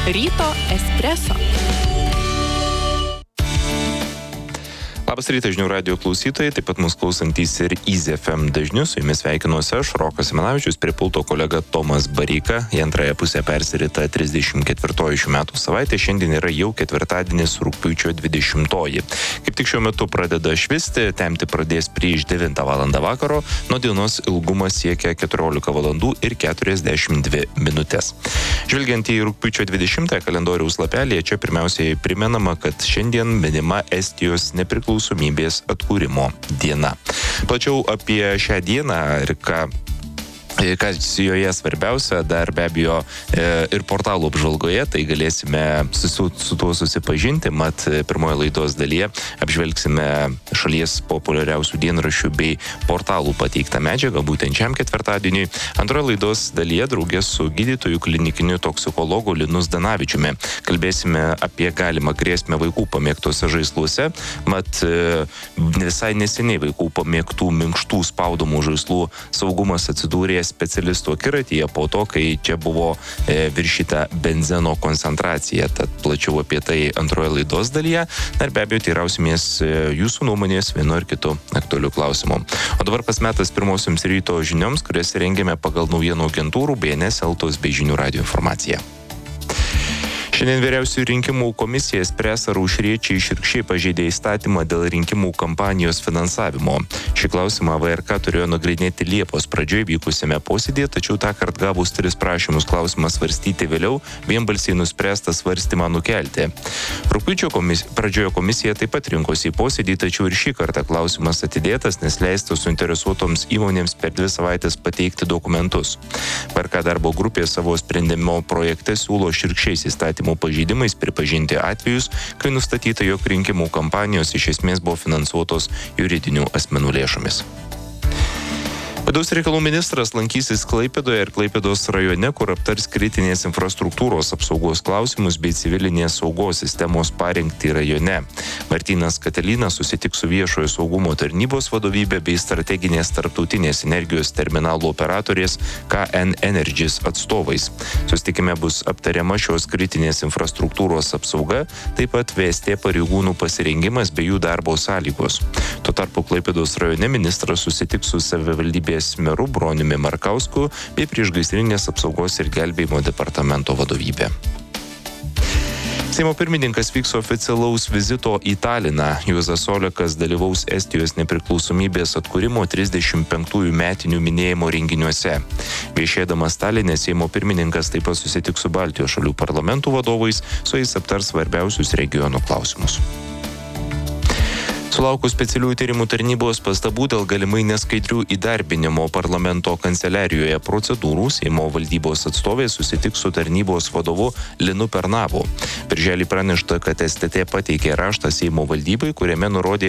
Ryto espreso. Labas rytas žinių radijo klausytojai, taip pat mūsų klausantys ir Easy FM dažniu. Su jumis sveikinuosi aš, Rokas Simanavičius, prie pulto kolega Tomas Bareika. Į antrąją pusę persirita 34 šių metų savaitė. Šiandien yra jau ketvirtadienis, rugpjūčio 20. Kaip tik šiuo metu pradeda švisti, temti pradės prieš 9 valandą vakaro. Nuo dienos ilgumas siekia 14 valandų ir 42 minutės. Žvelgiant į rugpjūčio 20 kalendoriaus lapelėje, čia pirmiausiai primenama, kad šiandien minima Estijos nepriklausomybės atkūrimo diena. Plačiau apie šią dieną ir kas joje svarbiausia, dar be abejo ir portalų apžvalgoje, tai galėsime su tuo susipažinti. Mat, pirmoje laidos dalyje apžvelgsime šalies populiariausių dienraščių bei portalų pateiktą medžiagą būtent šiam ketvirtadieniui. Antroje laidos dalyje draugė su gydytoju klinikiniu toksikologu Linu Zdanavičiumi kalbėsime apie galimą grėsmę vaikų pamėgtose žaisluose. Mat, visai neseniai vaikų pamėgtų minkštų spaudomų žaislų saugumas atsidūrė specialistų akiratyje po to, kai čia buvo viršyta benzeno koncentracija. Tad plačiau apie tai antroje laidos dalyje. Ir be abejo, teirausimės jūsų nuomonės vienu ar kitu aktualiu klausimu. O dabar pasmetas pirmosioms ryto žinioms, kurias rengėme pagal naujienų agentūrų BNS, Eltos bei Žinių radijo informaciją. Šiandien vyriausiųjų rinkimų komisija spręs, ar aušriečiai šiurkščiai pažeidė įstatymą dėl rinkimų kampanijos finansavimo. Šį klausimą VRK turėjo nagrinėti Liepos pradžioje vykusiame posėdėje, tačiau tąkart gavus 3 prašymus klausimą svarstyti vėliau, vienbalsiai nuspręsta svarstymą nukelti. Rugpjūčio pradžioje komisija taip pat rinkosi į posėdį, tačiau ir šį kartą klausimas atidėtas, nes leista suinteresuotoms įmonėms per 2 savaitės pateikti dokumentus. VRK darbo grupė savo sprendimo projekte siūlo šiurkščiais įstatymų pažeidimais pripažinti atvejus, kai nustatyta, jog rinkimų kampanijos iš esmės buvo finansuotos juridinių asmenų lėšomis. Vidaus reikalų ministras lankysis Klaipėdoje ir Klaipėdos rajone, kur aptars kritinės infrastruktūros apsaugos klausimus bei civilinės saugos sistemos parengtį rajone. Martynas Katelynas susitiks su viešojo saugumo tarnybos vadovybė bei strateginės tarptautinės energijos terminalų operatorės KN Energies atstovais. Susitikime bus aptariama šios kritinės infrastruktūros apsauga, taip pat VST pareigūnų pasirengimas bei jų darbo sąlygos. Tuo tarpu Klaipėdos rajone ministras susitiks su savivaldybės meru Broniumi Markausku bei priešgaisrinės apsaugos ir gelbėjimo departamento vadovybė. Seimo pirmininkas vyks oficialaus vizito į Taliną. Juozas Olekas dalyvaus Estijos nepriklausomybės atkūrimo 35 metinių minėjimo renginiuose. Viešėdamas Taline, Seimo pirmininkas taip pat susitiks su Baltijos šalių parlamentų vadovais, su jais aptars svarbiausius regionų klausimus. Sulaukus specialiųjų tyrimų tarnybos pastabų dėl galimai neskaidrių įdarbinimo parlamento kanceliarijoje procedūrų, Seimo valdybos atstovė susitiks su tarnybos vadovu Linu Pernavu. Birželį pranešta, kad STT pateikė raštą Seimo valdybai, kuriame nurodė,